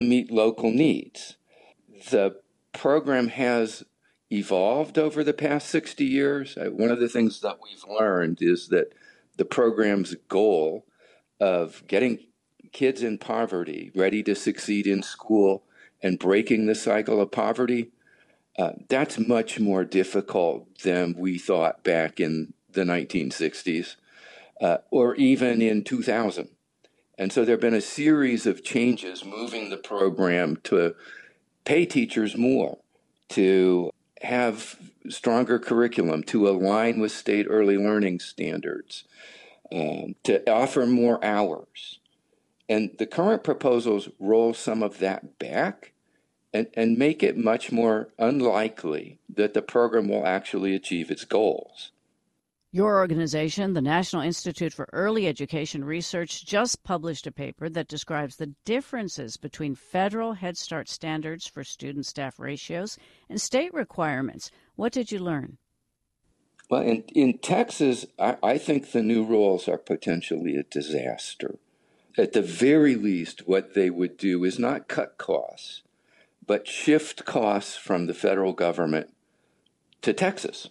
meet local needs. The program has evolved over the past 60 years. One of the things that we've learned is that the program's goal of getting kids in poverty ready to succeed in school and breaking the cycle of poverty, that's much more difficult than we thought back in the 1960s or even in 2000. And so there have been a series of changes moving the program to pay teachers more, to have stronger curriculum, to align with state early learning standards, to offer more hours. And the current proposals roll some of that back and make it much more unlikely that the program will actually achieve its goals. Your organization, the National Institute for Early Education Research, just published a paper that describes the differences between federal Head Start standards for student-staff ratios and state requirements. What did you learn? Well, in Texas, I think the new rules are potentially a disaster. At the very least, what they would do is not cut costs, but shift costs from the federal government to Texas.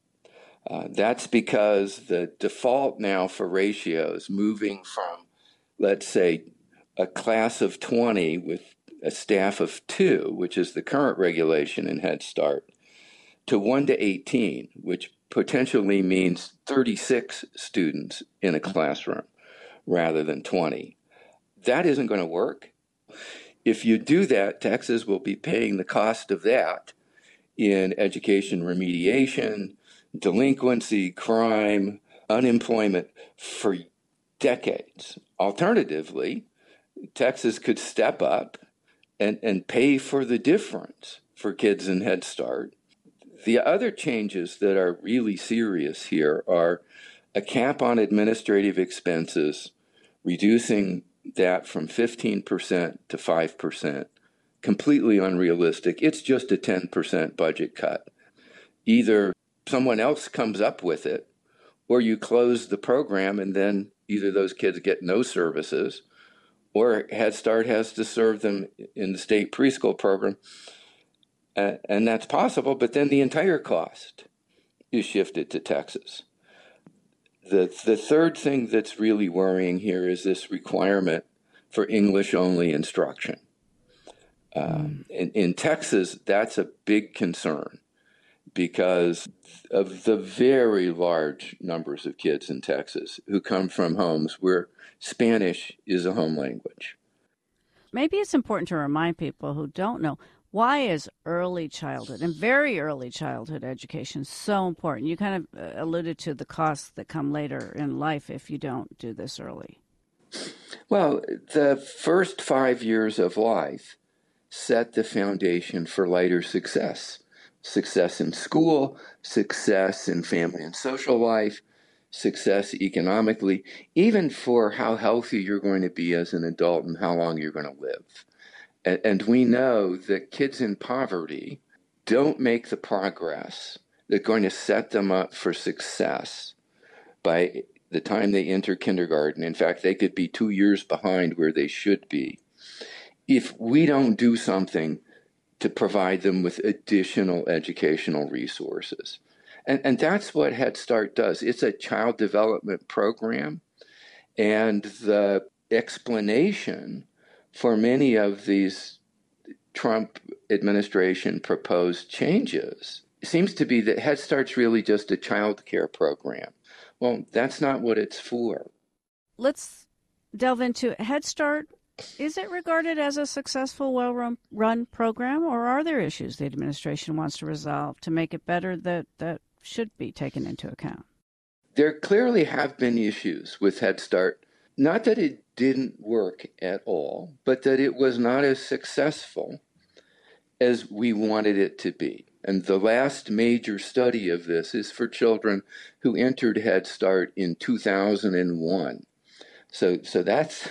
That's because the default now for ratios moving from, let's say, a class of 20 with a staff of 2, which is the current regulation in Head Start, to 1 to 18, which potentially means 36 students in a classroom rather than 20. That isn't going to work. If you do that, Texas will be paying the cost of that in education remediation, delinquency, crime, unemployment for decades. Alternatively, Texas could step up and pay for the difference for kids in Head Start. The other changes that are really serious here are a cap on administrative expenses, reducing that from 15% to 5%. Completely unrealistic. It's just a 10% budget cut. Either someone else comes up with it, or you close the program and then either those kids get no services or Head Start has to serve them in the state preschool program. And that's possible, but then the entire cost is shifted to Texas. The third thing that's really worrying here is this requirement for English-only instruction. In Texas, that's a big concern because of the very large numbers of kids in Texas who come from homes where Spanish is a home language. Maybe it's important to remind people who don't know, why is early childhood and very early childhood education so important? You kind of alluded to the costs that come later in life if you don't do this early. Well, the first 5 years of life set the foundation for later success. Success in school, success in family and social life, success economically, even for how healthy you're going to be as an adult and how long you're going to live. And we know that kids in poverty don't make the progress that's going to set them up for success by the time they enter kindergarten. In fact, they could be 2 years behind where they should be if we don't do something to provide them with additional educational resources. And that's what Head Start does. It's a child development program, and the explanation for many of these Trump administration proposed changes seems to be that Head Start's really just a child care program. Well, that's not what it's for. Let's delve into Head Start. Is it regarded as a successful, well-run program, or are there issues the administration wants to resolve to make it better that should be taken into account? There clearly have been issues with Head Start. Not that it didn't work at all, but that it was not as successful as we wanted it to be. And the last major study of this is for children who entered Head Start in 2001. So that's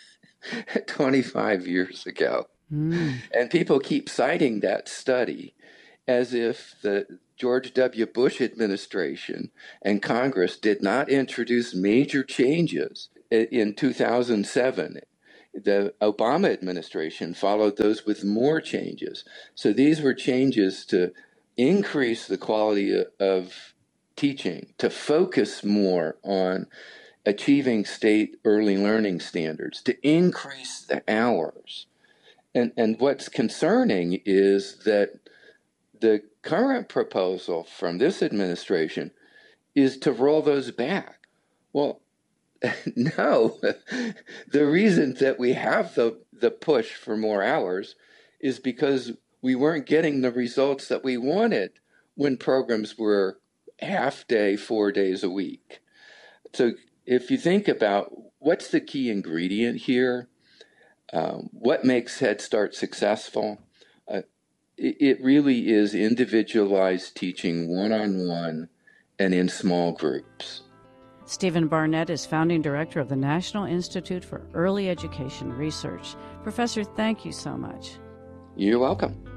25 years ago. And people keep citing that study as if the George W. Bush administration and Congress did not introduce major changes in 2007 The Obama administration followed those with more changes. So these were changes to increase the quality of teaching, to focus more on achieving state early learning standards, to increase the hours. And what's concerning is that the current proposal from this administration is to roll those back. Well, no. The reason that we have the push for more hours is because we weren't getting the results that we wanted when programs were half day, 4 days a week. So if you think about what's the key ingredient here, what makes Head Start successful, it really is individualized teaching one-on-one and in small groups. Stephen Barnett is founding director of the National Institute for Early Education Research. Professor, thank you so much. You're welcome.